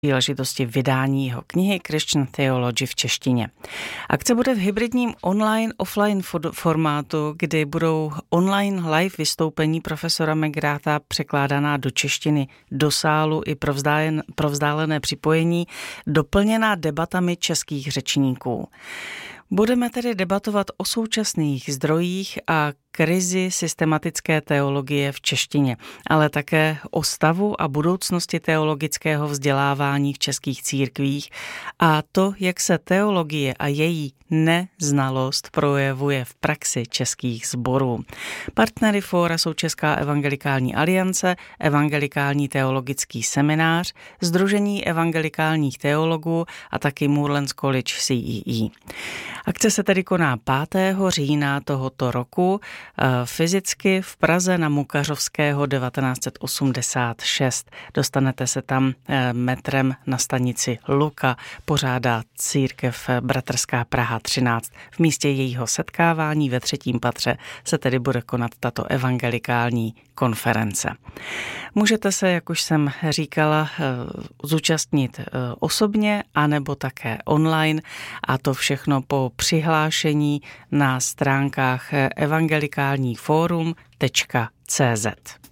příležitosti vydání jeho knihy Christian Theology v češtině. Akce bude v hybridním online-offline formátu, kdy budou online live vystoupení profesora McGratha překládaná do češtiny do sálu i pro vzdálené připojení, doplněná debatami českých řečníků. Budeme tedy debatovat o současných zdrojích a krizi systematické teologie v češtině, ale také o stavu a budoucnosti teologického vzdělávání v českých církvích a to, jak se teologie a její neznalost projevuje v praxi českých sborů. Partnery fóra jsou Česká evangelikální aliance, Evangelikální teologický seminář, Sdružení evangelikálních teologů a taky Moorlands College CEE. Akce se tedy koná 5. října tohoto roku fyzicky v Praze na Mukařovského 1986. Dostanete se tam metrem na stanici Luka, pořádá církev Bratrská Praha 13. V místě jejího setkávání ve 3. patře se tedy bude konat tato evangelikální konference. Můžete se, jak už jsem říkala, zúčastnit osobně anebo také online a to všechno po přihlášení na stránkách evangelikálníforum.cz.